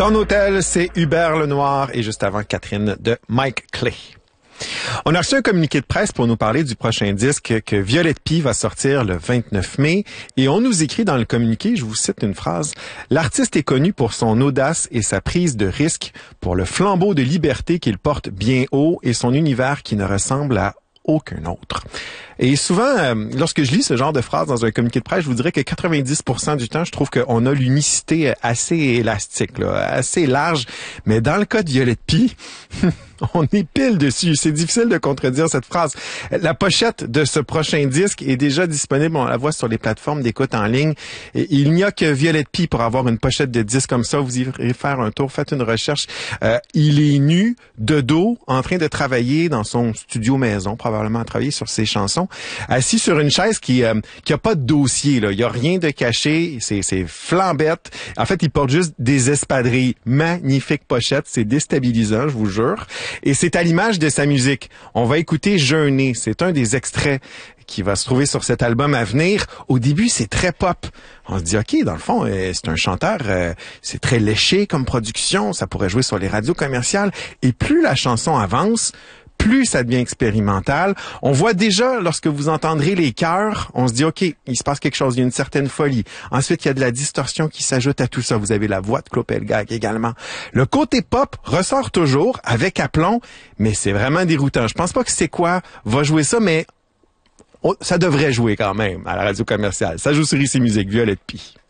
Dans nos hôtels, c'est Hubert Lenoir et juste avant Catherine de Mike Clay. On a reçu un communiqué de presse pour nous parler du prochain disque que Violette Py va sortir le 29 mai. Et on nous écrit dans le communiqué, je vous cite une phrase, « L'artiste est connu pour son audace et sa prise de risque, pour le flambeau de liberté qu'il porte bien haut et son univers qui ne ressemble à aucun autre. » Et souvent, lorsque je lis ce genre de phrase dans un communiqué de presse, je vous dirais que 90% du temps, je trouve qu'on a l'unicité assez élastique, là, assez large. Mais dans le cas de Violette Py, on est pile dessus. C'est difficile de contredire cette phrase. La pochette de ce prochain disque est déjà disponible. On la voit sur les plateformes d'écoute en ligne. Et il n'y a que Violette Py pour avoir une pochette de disque comme ça. Vous irez faire un tour, faites une recherche. Il est nu, de dos, en train de travailler dans son studio maison, probablement à travailler sur ses chansons, assis sur une chaise qui a pas de dossier, là. Il y a rien de caché. C'est flambette. En fait, il porte juste des espadrilles. Magnifique pochette. C'est déstabilisant, je vous jure. Et c'est à l'image de sa musique. On va écouter Jeûner. C'est un des extraits qui va se trouver sur cet album à venir. Au début, c'est très pop. On se dit, OK, dans le fond, c'est un chanteur, c'est très léché comme production. Ça pourrait jouer sur les radios commerciales. Et plus la chanson avance, plus ça devient expérimental. On voit déjà, lorsque vous entendrez les chœurs, on se dit, OK, il se passe quelque chose, il y a une certaine folie. Ensuite, il y a de la distorsion qui s'ajoute à tout ça. Vous avez la voix de Claude Pelgag également. Le côté pop ressort toujours avec aplomb, mais c'est vraiment déroutant. Je pense pas que C'est quoi va jouer ça, mais ça devrait jouer quand même à la radio commerciale. Ça joue sur ICI Musique, Violette Py.